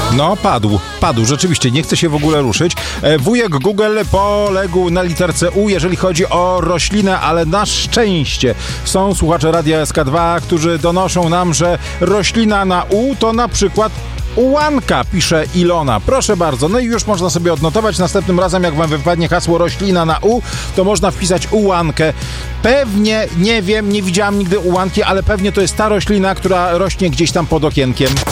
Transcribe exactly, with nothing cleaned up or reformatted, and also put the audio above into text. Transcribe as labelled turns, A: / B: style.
A: No, padł, padł, rzeczywiście, nie chce się w ogóle ruszyć. Wujek Google poległ na literce U, jeżeli chodzi o roślinę, ale na szczęście są słuchacze Radia S K dwa, którzy donoszą nam, że roślina na U to na przykład ułanka, pisze Ilona. Proszę bardzo, no i już można sobie odnotować. Następnym razem, jak wam wypadnie hasło roślina na U, to można wpisać ułankę. Pewnie, nie wiem, nie widziałam nigdy ułanki, ale pewnie to jest ta roślina, która rośnie gdzieś tam pod okienkiem.